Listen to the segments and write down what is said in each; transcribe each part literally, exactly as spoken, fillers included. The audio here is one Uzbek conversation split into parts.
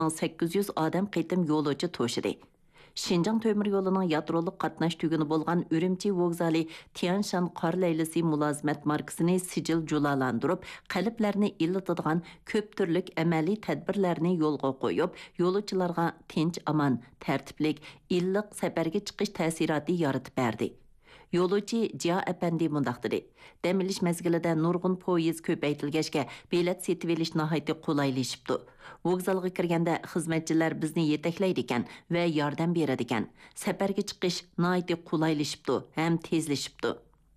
sakkiz yuz odam qitim yo'lovchi to'shidi. Şinjan temir yoluning yadroliq qatnash tuguni bo'lgan Ürümçi vokzali Tianshan qor laylisi mulozimat markasini sijil julalandırıp, qalblarni illatadigan ko'p turlik amaliy tadbirlarni yo'lga qo'yib, yo'lovchilarga tinch, aman, tartiblik, illiq safarga chiqish ta'siroti yaratib berdi. Yo'lovchi Jia Apandi mundaq dedi. Dam olish mezgilida nurg'un poyezd ko'paytirilgachga bilet setib olish nihoyatda qulaylashibdi. Vokzalga kirganda xizmatchilar bizni yetaklaydi ekan va yordam beradi ekan. Safarga chiqish nihoyatda qulaylashibdi ham tezlashibdi.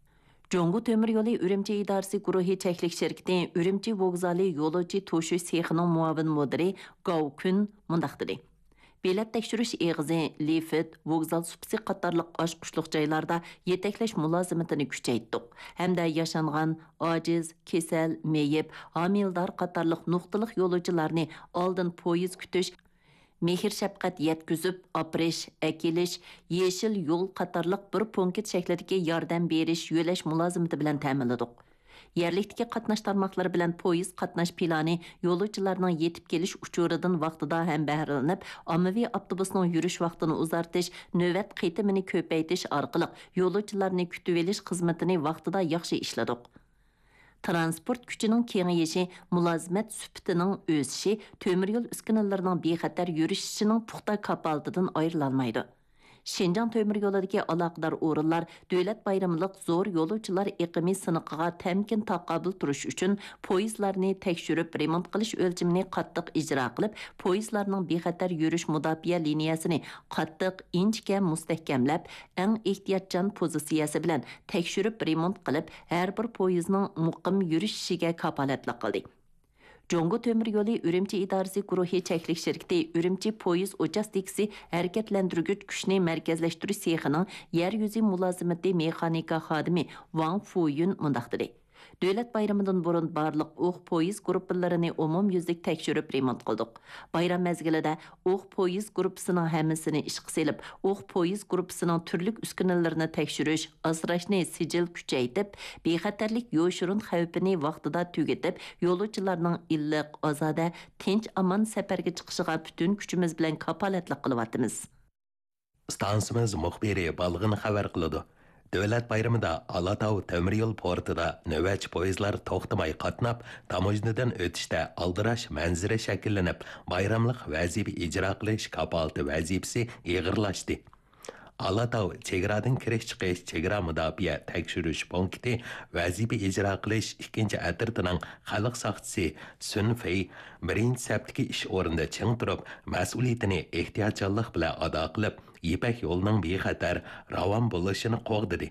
Jongu temir yo'li Ürümçi idorasi guruhi cheklik shirkati Ürümçi vokzali yo'lovchi to'shish sexining muavin mudiri Gao Kun mundaq dedi. Bilet tekshirish eg'izi, lifit, vokzal supsi qatorliq oshqushliq joylarda yetaklash mulozimatini kuchaytdik. Hamda yashangan, ojiz, kasal, meyib, homildor qatorliq nuqtaliq yo'lovchilarni oldin poyezd kutish, mehr shafqat yetkizib, oprish, akilish, yeshil yo'l qatorliq bir punkt shaklidagi yordam berish, yo'lash mulozimati bilan ta'minladik. Yerlikdagi qatnash tarmoqlari bilan poyezd qatnash plani yo'lovchilarning yetib kelish uchuridan vaqtida ham bahralanib, ommaviy avtobusning yurish vaqtini uzartish, navbat qitimini ko'paytirish orqali yo'lovchilarni kutib olish xizmatini vaqtida yaxshi ishladik. Transport kuchining kengayishi, mulozimat sufatining o'sishi, temir yo'l uskunalarining bexatar yurishining puxta kapolatidan ayrilolmaydi. Şinjan temir yo'lidagi aloqador o'rinlar davlat bayramliq zo'r yo'lovchilar iqimi siniqiga tamkin taqobil turish uchun poyezdlarni tekshirib, remont qilish o'lchimini qattiq ijro qilib, poyezdlarning bexatar yurish mudofaa liniyasini qattiq, inchga mustahkamlab, eng ehtiyotchan pozitsiyasi bilan tekshirib, remont qilib, har bir poyezdning muqim yurishiga kapolatlik qildi. Jongu temir yo'li Ürümçi idorasi guruhi cheklik shirkati Ürümçi poyezd uchastikasi harakatlantirgich kuchni markazlashtirish sexining yer yuzi mulozimati mexanika xodimi Wang Fuyun mundaq dedi. Davlat bayramidan burun barliq o'q poyezd grupplarini umumyuzlik tekshirib remont qildik. Bayram mezgilida o'q poyezd gruppasining hammasini ishga selib, o'q poyezd gruppasining turli uskunalarini tekshirish, asrashni sijil kuchaytib, bexatarlik yo'shurun xavfini vaqtida tugatib, yo'lovchilarning illiq, ozoda, tinch, aman safarga chiqishiga butun kuchimiz bilan kapolatlik qilyapmiz. Stansimiz muxbiri balg'ini xabar qiladi. Davlat bayramida Alatau temir yo'l portida navbatchi poyezdlar to'xtamay qatnab, tamojnidan o'tishda aldirash manzara shakllanib, bayramlik vazifa ijro qilish kapolati vazifasi ig'irlashdi. Alatau chegaradan kirish chiqish chegara mudofaa tekshirish punkti vazifa ijro qilish ikkinchi atirtining xalq soqchisi Sun Fei birinchi saptiki ish o'rnida ching turib, mas'uliyatini ehtiyotchanlik bilan ado qilib, Ipak yo'lning bexatar ravon bo'lishini qo'g'didi.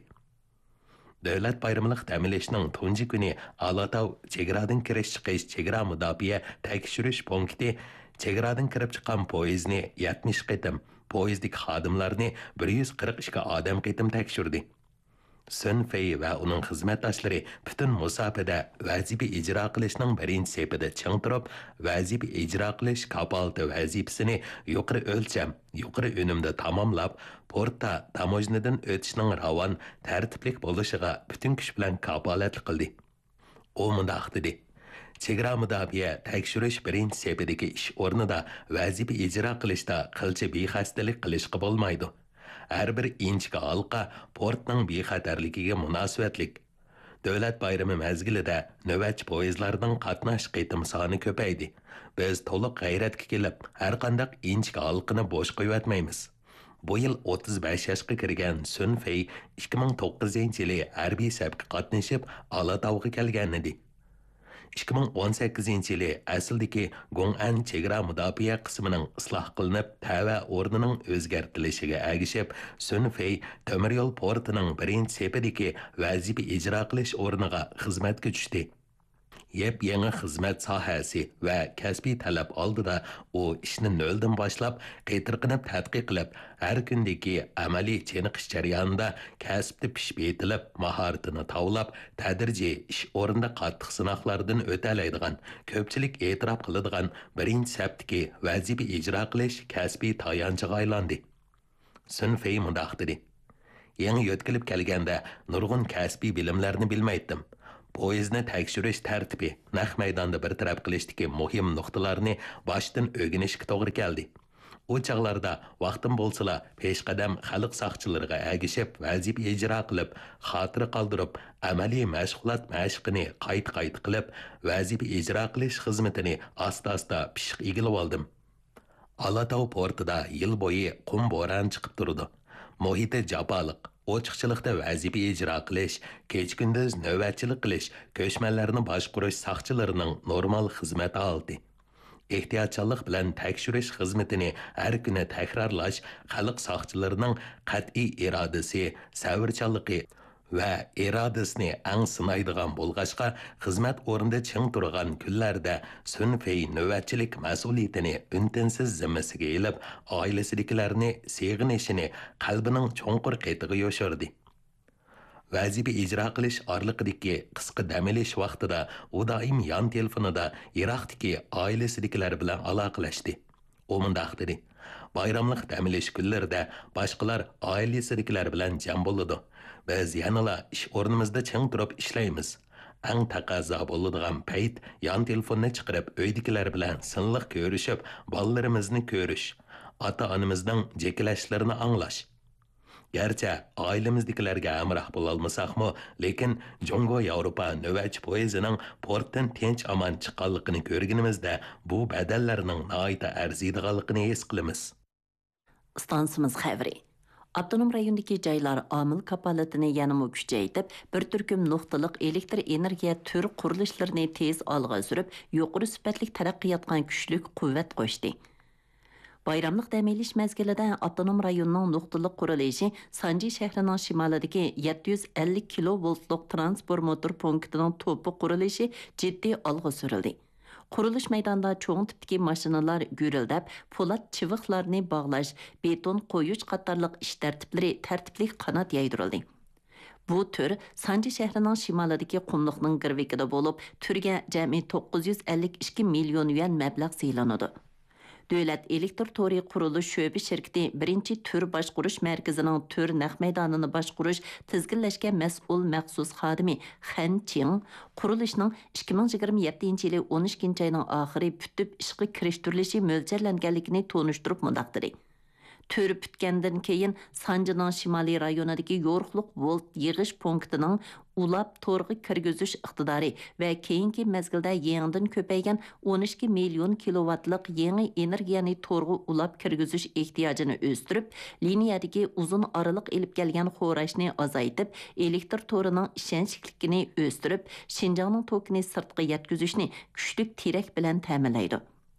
Davlat bayramliq ta'minlashning tunji kuni Alatau chegaradan kirish chiqish chegara mudofaa tekshirish punkti chegaradan kirib chiqqan poyezdni yetmish qitim, poyezdlik xodimlarni bir yuz qirq ikki odam qitim tekshirdi. Sun Fei va uning xizmatdoshlari butun musofada vazifa ijro qilishning birinchi sepida ching turib, vazifa ijro qilish kapolati vazifasini yuqori o'lcham, yuqori unumda tamomlab, portda tamojnidan o'tishning ravon, tartiblik bo'lishiga butun kuch bilan kapolatlik qildi. U mundaq dedi: chegara mudofaa tekshirish birinchi sepidagi ish o'rnida vazifa ijro qilishda qilcha bexastalik qilishga bo'lmaydi. Her bir inchga halqa portning bexatarligiga munosabatlik. Davlat bayrami mezgilida navbatchi poyezdlarning qatnash qitim soni ko'paydi. Biz to'liq g'ayratga kelib, har qanday inchga halqini bo'sh qo'yatmaymiz. Bu yil o'ttiz besh yoshga kirgan Sun Fei ikki ming to'qqizinchi yili harbiy safga qatnashib, Alatauga kelgan edi. ikki ming o'n sakkizinchi yili asldagi Gong'an chegara mudofaa qismining isloh qilinib, tava o'rnining o'zgartirishiga agishib, Sun Fei temir yo'l portining birinchi sepidagi vazifa ijro qilish o'rniga xizmatga tushdi. Yep yangi xizmat sohasi va kasbiy talab oldida u ishni noldan boshlab, qaytirqinib tadqiq qilib, har kundagi amaliy cheniqish jarayonida kasbni pishib yetilib, mahoratini tavlab, tadrijiy ish o'rnida qattiq sinoqlardan o'talaydigan, ko'pchilik e'tirof qiladigan birinchi saptiki vazifa ijro qilish kasbiy tayanchiga aylandi. Sun Fei mundaq dedi: yangi yo'tkilib kelganda nurg'un kasbiy bilimlarni bilmaydim. poyezni tekshirish tartibi, naq maydonda bir taraf qilishdagi muhim nuqtalarni boshdan o'rganishga to'g'ri keldi. O çağlarda vaqtim bolsala peshqadam xalq saqchilariga agishib, vazifa ijro qilib, xotira qoldirib, amaliy mashg'ulot mashqini qayt-qayt qilib, vazifa ijro qilish xizmatini asta-asta pishiq egilib oldim. Alatau portida yil bo'yi qum bo'ron chiqib turdi. Muhiti jafoliq, ochiqchilikda vazifa ijro qilish, kech-kunduz navbatchilik qilish, ko'chmanlarni boshqarish saqchilarining normal xizmati oldi. Ehtiyotchanlik bilan tekshirish xizmatini har kuni takrorlash xalq soqchilarining qat'iy irodasi, savrchanligi va irodasini ang sinaydigan bo'lg'achqa xizmat o'rnida ching turgan kunlarda sunfiy navbatchilik mas'uliyatini untinsiz zimmasiga ilib, oilasidagilarni seg'inishini qalbining cho'nqur qetig'i yoshirdi. Vazifa ijro qilish orliqidagi qisqa dam olish vaqtida u doim yon telefonida Iroqdagi oilasidagilar bilan aloqalashdi. U mundaq dedi: bayramlik dam olish kunlarida boshqalar oilasidagilar bilan jam bo'ladi. Biz yanala ish o'rnimizda ching turib ishlaymiz. Ang taqozo bo'ladigan payt yon telefonni chiqarib uydagilar bilan sinliq ko'rishib, bolalarimizni ko'rish, ota-onamizning jekilashlarini anglash. Gerçi ailemizdekilerge emrah bulalmasakmı, lekin Jongo Avrupa növetçi poezining portdan tinch aman chiqqanligini ko'rganimizda bu badallarning naita arziydiganligini his qilamiz. Stansimiz xavri. Abdunum rayondagi joylar omil kapolatini yanama kuchaytirib, bir turkum nuqtaliq elektr energiya tür qurilishlarini tez olg'a surib, yuqori sifatli taraqqiyotgan kuchlik quvvat qo'shdi. Bayramlıq dam olish mezgilida Abdunum rayonining nuqtaliq qurilishi Sanji shahrining shimolidagi yetti yuz ellik kilovoltlik transformator punktining to'pi qurilishi jiddiy olg'a surildi. Qurilish maydonida cho'ng tipdagi mashinalar gurildab, po'lat chiviqlarni bog'lash, beton qo'yish qatorliq ish tartiblari tartibli qanot yaydirildi. Bu tür Sanji shahrining shimolidagi qumliqning girvikida bo'lib, turga jami to'qqiz yuz ellik ikki million yuan mablag' saylanadi. Davlat elektr tori qurilish sho'bi shirkati birinchi tür boshqarish markazining tür naq maydonini boshqarish tizginlashga mas'ul maxsus xodimi Xan Ching qurilishning ikki ming yigirma yettinchi yili o'n ikkinchi oyning oxiri putib ishga kirishtirilishi mo'ljallanganligini tonishtirib mundaq dedi. Tür putgandan keyin Sanjining shimoliy rayonidagi yo'riqliq volt yig'ish punktining ulab to'rg'i kirgizish iqtidori va keyingi mezgilda yangidan ko'paygan o'n ikki million kilovatlik yangi energiyani to'rg'i ulab kirgizish ehtiyojini o'stirib, liniyadagi uzun oraliq elib kelgan xo'rashni azaytib, elektr to'rining ishonchliligini o'stirib, Xinjiangning tokini sirtqa yetkazishni kuchli terak bilan ta'minlaydi.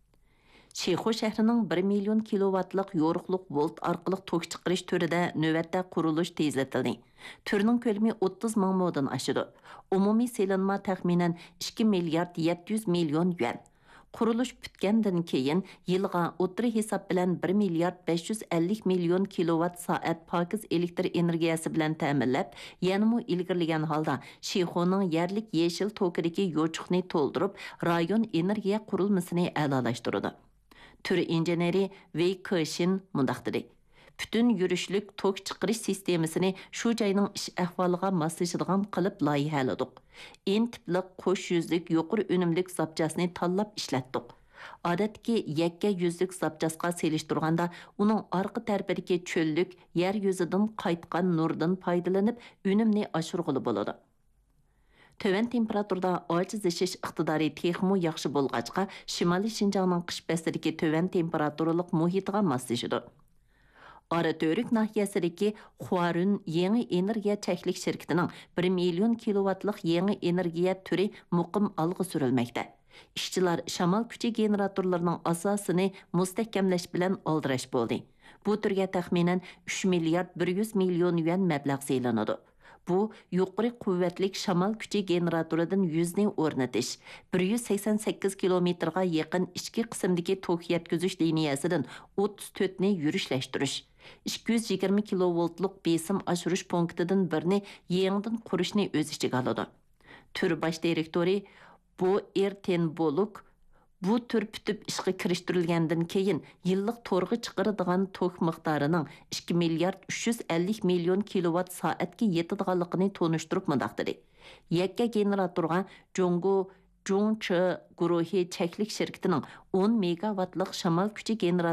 Şixo şəhərinin bir million kilovatlik yoruqluq volt arqılıq tok çıxırış türüdə növətdə quruluş tezlətildi. Türünün kölümü o'ttiz ming modan aşıdı. Umumi selinma təxminən ikki milliard yetti yuz milyon yuan. Quruluş bütgəndən keyin yılğa o'tiri hesab bilan bir milliard besh yuz ellik milyon kilovat saat pakiz elektr energiyası bilan ta'minlab, yanımı ilgirligan holda Şixoning yerlik yeşil tokidagi yo'chiqni to'ldirib, rayon energiya qurilmasini a'lolashtirdi. Tür injeneri Wei Kexin mundaq dedi. Bütün yürüşlük tok chiqarish sistemasini shu joyning ish ahvoliga moslashadigan qilib loyihaladik. En tipli qo'sh yuzlik yuqori unumlik zapchasini tanlab ishlatdik. Odatdagi yakka yuzlik zapchasga selishtirganda uning orqa tarafidagi cho'llik yer yuzidan qaytgan nurdan foydalanib unumni oshirg'ili bo'ladi. Töven temperaturda ojizlashish iqtidori texmo yaxshi bo'lg'achqa, Shimoliy Xinjiangning qish faslidagi töven temperaturalik muhitiga moslashadi. Oratörik nahiyasidagi Huarun yangi energiya cheklik shirkatining bir million kilovatlik yangi energiya turi muqim olg'a surilmoqda. Ishchilar shamol kuchi generatorlarining asosini mustahkamlash bilan oldirash bo'ldi. Bu turga taxminan uch milliard bir yuz million yuan mablag' saylanadi. Bu yuqori quvvatlik shamol kuchi generatoridan yuzni o'rnatish, bir yuz sakson sakkiz kilometrga yaqin ichki qismdagi tok yetkazish liniyasidan o'ttiz to'rt ni yurishlashtirish, ikki yuz yigirma kilovoltlik besim oshirish punktidan birini yangidan qurishni o'z ichiga oladi. Tur bosh direktori Bu Erten Boluk bu tür pütüp ishga kirishtirilgandan keyin yillik to'rg'i chiqaradigan tok miqdorining ikki milliard uch yuz ellik million kilovat soatga yetadiganligini tonishtirib mundoq dedi. Yakka generatorga Jongo Jongchi guruhi cheklik shirkatining o'n megawattlik shamol kuchi generator